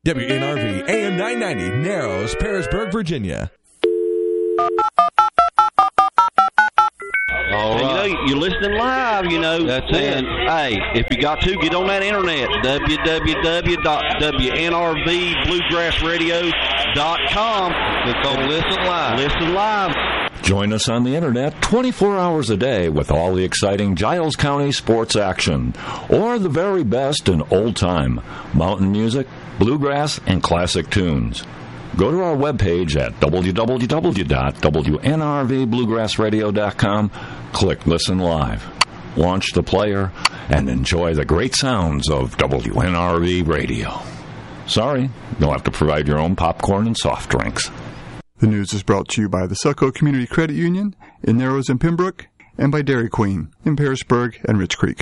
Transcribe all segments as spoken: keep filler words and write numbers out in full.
W N R V, A M nine ninety, Narrows, Parisburg, Virginia. All right. And, you know, you're listening live, you know. That's and, it. Hey, if you got to, get on that internet, w w w dot w n r v bluegrass radio dot com. Click on Listen Live. Listen live. Join us on the internet twenty-four hours a day with all the exciting Giles County sports action, or the very best in old-time mountain music, bluegrass, and classic tunes. Go to our webpage at w w w dot w n r v bluegrass radio dot com, click Listen Live, launch the player, and enjoy the great sounds of W N R V Radio. Sorry, you'll have to provide your own popcorn and soft drinks. The news is brought to you by the Selco Community Credit Union in Narrows and Pembroke, and by Dairy Queen in Parisburg and Rich Creek.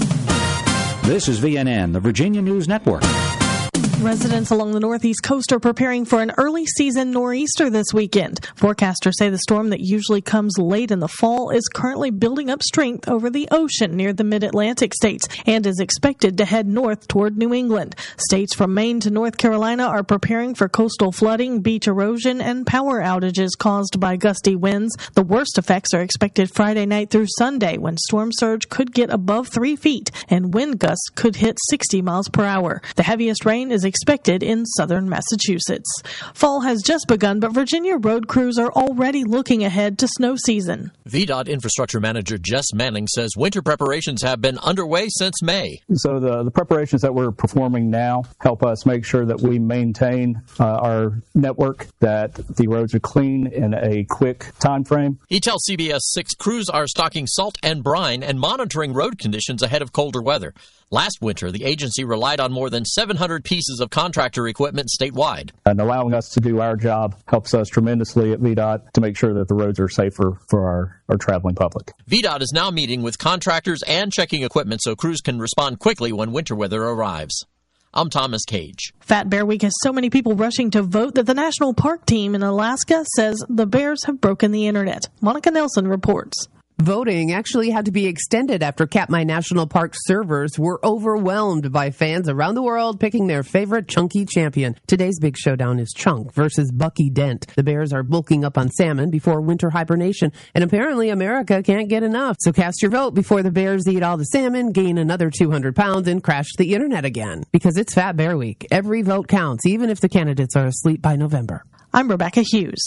This is V N N, the Virginia News Network. Residents along the northeast coast are preparing for an early season nor'easter this weekend. Forecasters say the storm that usually comes late in the fall is currently building up strength over the ocean near the mid-Atlantic states and is expected to head north toward New England. States from Maine to North Carolina are preparing for coastal flooding, beach erosion, and power outages caused by gusty winds. The worst effects are expected Friday night through Sunday, when storm surge could get above three feet and wind gusts could hit sixty miles per hour. The heaviest rain is expected in southern Massachusetts. Fall has just begun, but Virginia road crews are already looking ahead to snow season. V DOT Infrastructure Manager Jess Manning says winter preparations have been underway since May. So the, the preparations that we're performing now help us make sure that we maintain uh, our network, that the roads are clean in a quick time frame. He tells C B S six crews are stocking salt and brine and monitoring road conditions ahead of colder weather. Last winter, the agency relied on more than seven hundred pieces of contractor equipment statewide. And allowing us to do our job helps us tremendously at V DOT to make sure that the roads are safer for our, our traveling public. V DOT is now meeting with contractors and checking equipment so crews can respond quickly when winter weather arrives. I'm Thomas Cage. Fat Bear Week has so many people rushing to vote that the National Park Team in Alaska says the bears have broken the internet. Monica Nelson reports. Voting actually had to be extended after Katmai National Park servers were overwhelmed by fans around the world picking their favorite chunky champion. Today's big showdown is Chunk versus Bucky Dent. The bears are bulking up on salmon before winter hibernation, and apparently America can't get enough. So cast your vote before the bears eat all the salmon, gain another two hundred pounds, and crash the internet again. Because it's Fat Bear Week. Every vote counts, even if the candidates are asleep by November. I'm Rebecca Hughes.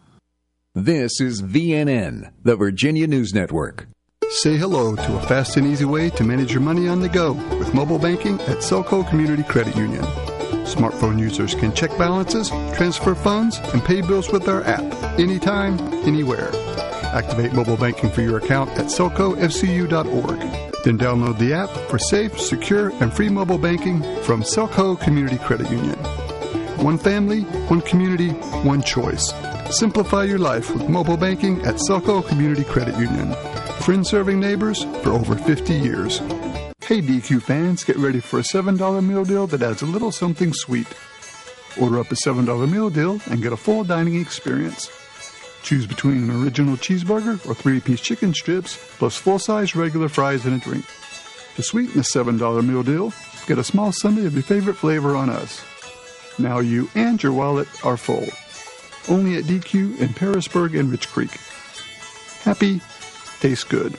This is V N N, the Virginia News Network. Say hello to a fast and easy way to manage your money on the go with mobile banking at Selco Community Credit Union. Smartphone users can check balances, transfer funds, and pay bills with our app anytime, anywhere. Activate mobile banking for your account at selco f c u dot org. Then download the app for safe, secure, and free mobile banking from Selco Community Credit Union. One family, one community, one choice. Simplify your life with mobile banking at Selco Community Credit Union. Friends serving neighbors for over fifty years. Hey D Q fans, get ready for a seven dollar meal deal that adds a little something sweet. Order up a seven dollar meal deal and get a full dining experience. Choose between an original cheeseburger or three-piece chicken strips, plus full-size regular fries and a drink. To sweeten the seven dollar meal deal, get a small sundae of your favorite flavor on us. Now you and your wallet are full. Only at D Q in Parisburg and Rich Creek. Happy, tastes good.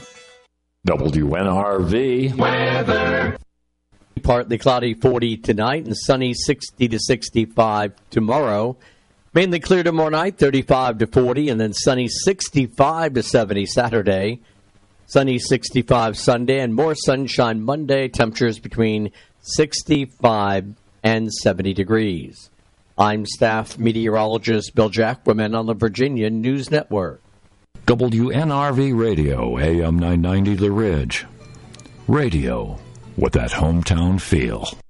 W N R V weather. Partly cloudy forty tonight and sunny sixty to sixty-five tomorrow. Mainly clear tomorrow night, thirty-five to forty, and then sunny sixty-five to seventy Saturday. Sunny sixty-five Sunday, and more sunshine Monday. Temperatures between sixty-five and seventy degrees. I'm staff meteorologist Bill Jackwoman on the Virginia News Network. W N R V Radio, A M nine ninety The Ridge. Radio with that hometown feel.